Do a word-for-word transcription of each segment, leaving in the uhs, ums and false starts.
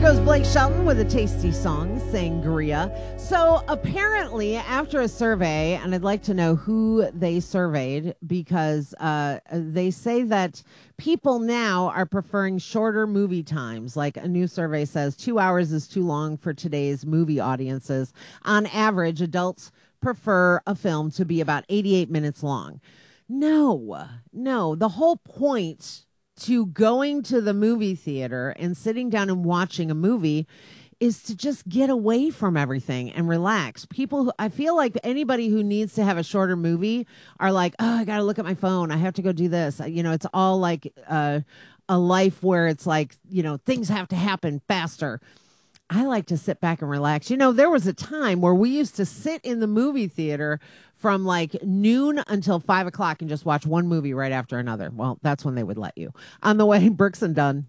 goes Blake Shelton with a tasty song, Sangria. So apparently after a survey, and I'd like to know who they surveyed, because uh, they say that people now are preferring shorter movie times. Like a new survey says two hours is too long for today's movie audiences. On average, adults prefer a film to be about eighty-eight minutes long. No, no. The whole point to going to the movie theater and sitting down and watching a movie is to just get away from everything and relax. People, who, I feel like anybody who needs to have a shorter movie are like, oh, I got to look at my phone. I have to go do this. You know, it's all like uh, a life where it's like, you know, things have to happen faster. I like to sit back and relax. You know, there was a time where we used to sit in the movie theater from like noon until five o'clock and just watch one movie right after another. Well, that's when they would let you. On the way, Brooks and Dunn.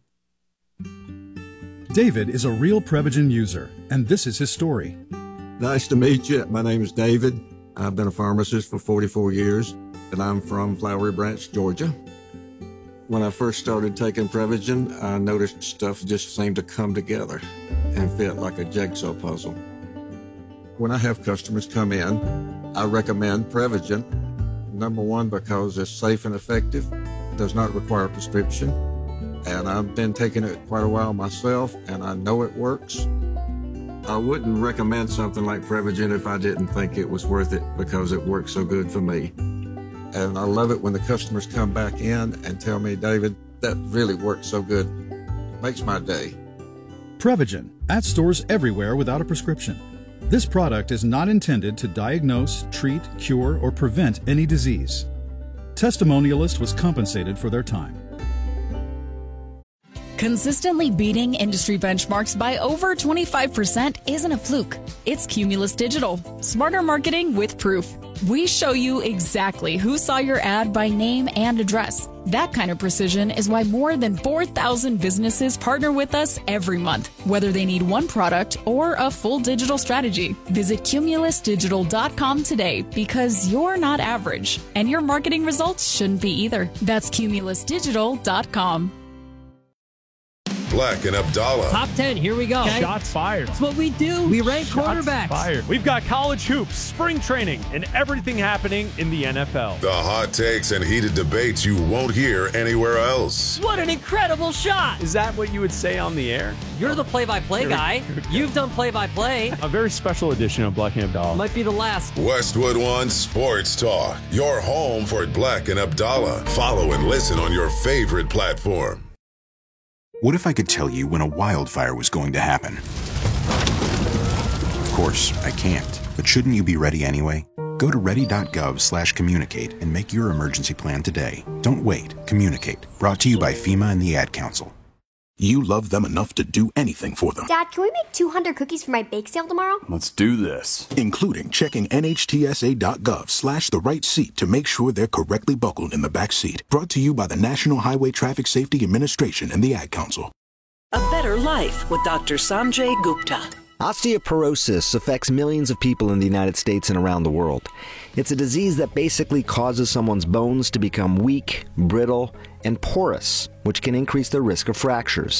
David is a real Prevagen user, and this is his story. Nice to meet you. My name is David. I've been a pharmacist for forty-four years, and I'm from Flowery Branch, Georgia. When I first started taking Prevagen, I noticed stuff just seemed to come together and fit like a jigsaw puzzle. When I have customers come in, I recommend Prevagen. Number one, because it's safe and effective, does not require a prescription, and I've been taking it quite a while myself, and I know it works. I wouldn't recommend something like Prevagen if I didn't think it was worth it, because it works so good for me. And I love it when the customers come back in and tell me, David, that really works so good. Makes my day. Prevagen, at stores everywhere without a prescription. This product is not intended to diagnose, treat, cure, or prevent any disease. Testimonialist was compensated for their time. Consistently beating industry benchmarks by over twenty-five percent isn't a fluke. It's Cumulus Digital. Smarter marketing with proof. We show you exactly who saw your ad by name and address. That kind of precision is why more than four thousand businesses partner with us every month, whether they need one product or a full digital strategy. Visit Cumulus Digital dot com today, because you're not average, and your marketing results shouldn't be either. That's Cumulus Digital dot com. Black and Abdallah. Top ten, here we go. Okay. Shots fired. That's what we do. We rank Shots quarterbacks. Fired. We've got college hoops, spring training, and everything happening in the N F L. The hot takes and heated debates you won't hear anywhere else. What an incredible shot. Is that what you would say on the air? You're the play-by-play guy. You've done play-by-play. A very special edition of Black and Abdallah. Might be the last. Westwood One Sports Talk. Your home for Black and Abdallah. Follow and listen on your favorite platform. What if I could tell you when a wildfire was going to happen? Of course, I can't. But shouldn't you be ready anyway? Go to ready.gov slash communicate and make your emergency plan today. Don't wait. Communicate. Brought to you by FEMA and the Ad Council. You love them enough to do anything for them. Dad, can we make two hundred cookies for my bake sale tomorrow? Let's do this. Including checking nhtsa.gov slash the right seat to make sure they're correctly buckled in the back seat. Brought to you by the National Highway Traffic Safety Administration and the Ad Council. A better life with Doctor Sanjay Gupta. Osteoporosis affects millions of people in the United States and around the world. It's a disease that basically causes someone's bones to become weak, brittle, and porous, which can increase their risk of fractures.